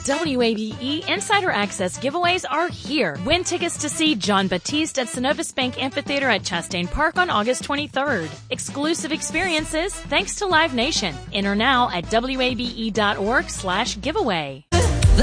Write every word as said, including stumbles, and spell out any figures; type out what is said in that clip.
W A B E Insider Access giveaways are here. Win tickets to see John Batiste at Synovus Bank Amphitheater at Chastain Park on August twenty-third. Exclusive experiences thanks to Live Nation. Enter now at W A B E dot org slash giveaway.